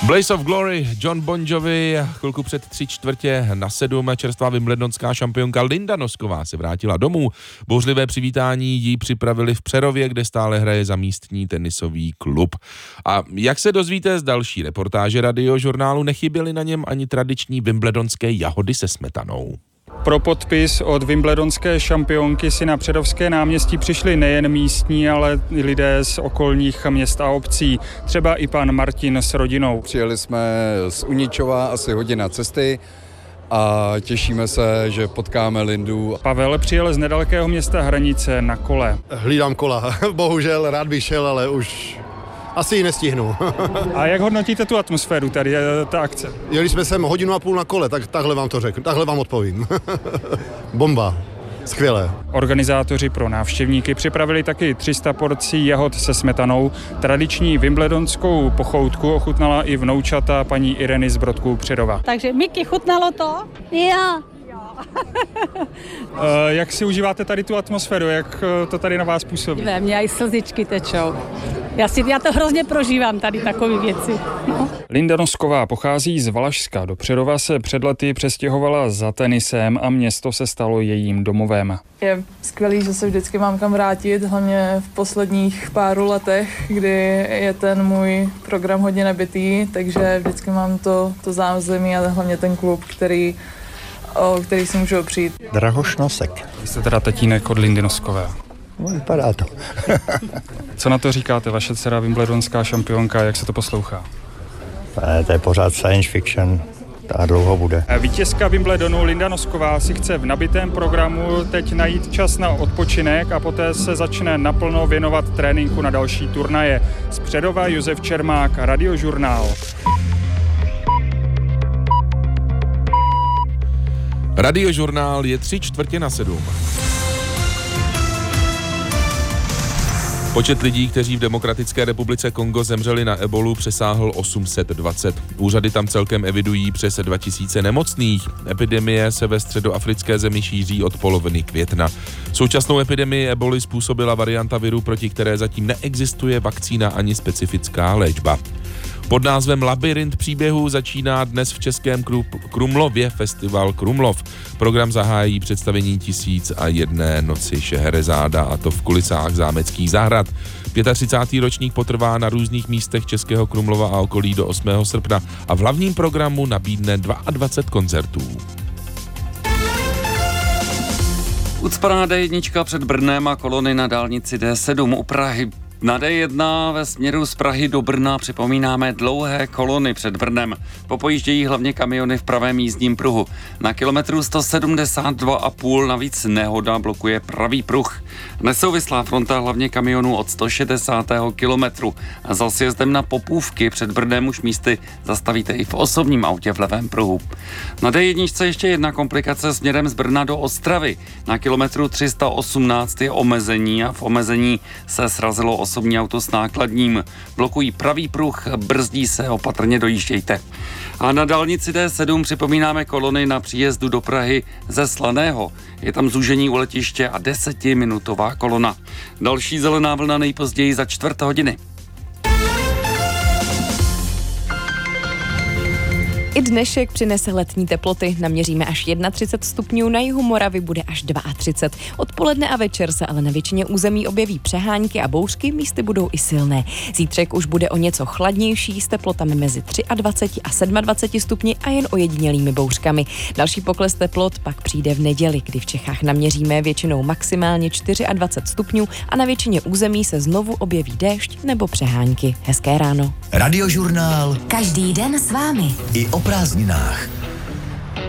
Blaze of Glory, John Bon Jovi, chvilku před 6:45 čerstvá wimbledonská šampionka Linda Nosková se vrátila domů. Bouřlivé přivítání jí připravili v Přerově, kde stále hraje za místní tenisový klub. A jak se dozvíte z další reportáže Radiožurnálu, nechyběly na něm ani tradiční wimbledonské jahody se smetanou. Pro podpis od wimbledonské šampionky si na Přerovské náměstí přišli nejen místní, ale i lidé z okolních měst a obcí. Třeba i pan Martin s rodinou. Přijeli jsme z Uničova, asi hodina cesty a těšíme se, že potkáme Lindu. Pavel přijel z nedalekého města Hranice na kole. Hlídám kola, bohužel rád bych šel, ale už asi ji nestihnu. A jak hodnotíte tu atmosféru tady, ta akce? Jeli jsme sem 1,5 hodiny na kole, tak takhle vám to řeknu, takhle vám odpovím. Bomba, skvělé. Organizátoři pro návštěvníky připravili taky 300 porcí jahod se smetanou. Tradiční wimbledonskou pochoutku ochutnala i vnoučata paní Ireny z Brodků Přerova. Takže Miky, chutnalo to? Jo. Jak si užíváte tady tu atmosféru, jak to tady na vás působí? Ve mně i slzičky tečou. Já to hrozně prožívám, tady takové věci. No. Linda Nosková pochází z Valašska. Do Přerova se před lety přestěhovala za tenisem a město se stalo jejím domovem. Je skvělý, že se vždycky mám kam vrátit, hlavně v posledních pár letech, kdy je ten můj program hodně nabitý, takže vždycky mám to zázemí a hlavně ten klub, o který si můžu opřít. Drahoš Nosek. Vy jste teda tatínek od Lindy Noskové. No, vypadá to. Co na to říkáte, vaše dcera wimbledonská šampionka, jak se to poslouchá? To je pořád science fiction, ta dlouho bude. Vítězka Wimbledonu Linda Nosková si chce v nabitém programu teď najít čas na odpočinek a poté se začne naplno věnovat tréninku na další turnaje. Z Přerova Josef Čermák, Radiožurnál. Radiožurnál je 6:45. Počet lidí, kteří v Demokratické republice Kongo zemřeli na ebolu, přesáhl 820. Úřady tam celkem evidují přes 2000 nemocných. Epidemie se ve středoafrické zemi šíří od poloviny května. Současnou epidemii eboly způsobila varianta viru, proti které zatím neexistuje vakcína ani specifická léčba. Pod názvem Labyrint příběhů začíná dnes v Českém Krumlově festival Krumlov. Program zahájí představení 1001 noci Šeherezáda, a to v kulisách zámeckých zahrad. 35. ročník potrvá na různých místech Českého Krumlova a okolí do 8. srpna a v hlavním programu nabídne 22 koncertů. Ucpaná D1 před Brnem a kolony na dálnici D7 u Prahy. Na D1 ve směru z Prahy do Brna připomínáme dlouhé kolony před Brnem. Popojíždějí hlavně kamiony v pravém jízdním pruhu. Na kilometru 172,5 navíc nehoda blokuje pravý pruh. Nesouvislá fronta hlavně kamionů od 160. kilometru. A za sjezdem na Popůvky před Brnem už místy zastavíte i v osobním autě v levém pruhu. Na D1 ještě jedna komplikace směrem z Brna do Ostravy. Na kilometru 318 je omezení a v omezení se srazilo osobní auto s nákladním. Blokují pravý pruh, brzdí se, opatrně dojíždějte. A na dálnici D7 připomínáme kolony na příjezdu do Prahy ze Slaného. Je tam zúžení u letiště a 10minutová kolona. Další zelená vlna nejpozději za 1/4 hodiny. I dnešek přinese letní teploty. Naměříme až 31 stupňů, na jihu Moravy bude až 32. Odpoledne a večer se ale na většině území objeví přehánky a bouřky, místy budou i silné. Zítřek už bude o něco chladnější s teplotami mezi 23 a 27 stupni a jen ojedinělými bouřkami. Další pokles teplot pak přijde v neděli, kdy v Čechách naměříme většinou maximálně 24 stupňů a na většině území se znovu objeví déšť nebo přehánky. Hezké ráno. Radiožurnál. Každý den s vámi. I o prázdninách.